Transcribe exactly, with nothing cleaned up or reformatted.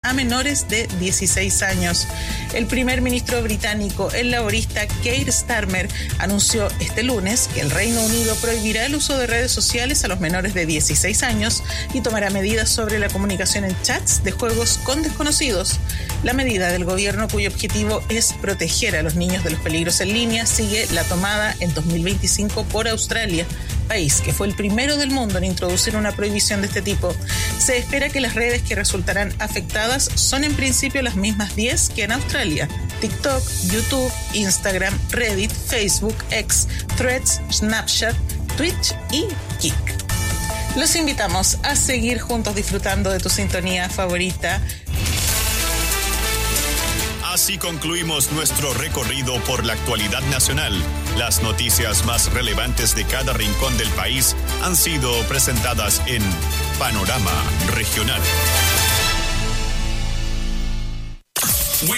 a menores de dieciséis años. El primer ministro británico, el laborista Keir Starmer, anunció este lunes que el Reino Unido prohibirá el uso de redes sociales a los menores de dieciséis años y tomará medidas sobre la comunicación en chats de juegos con desconocidos. La medida del gobierno, cuyo objetivo es proteger a los niños de los peligros en línea, sigue la tomada en dos mil veinticinco por Australia, país que fue el primero del mundo en introducir una prohibición de este tipo. Se espera que las redes que resultarán afectadas son en principio las mismas diez que en Australia: TikTok, YouTube, Instagram, Reddit, Facebook, X, Threads, Snapchat, Twitch y Kik. Los invitamos a seguir juntos disfrutando de tu sintonía favorita. Así concluimos nuestro recorrido por la actualidad nacional. Las noticias más relevantes de cada rincón del país han sido presentadas en Panorama Regional.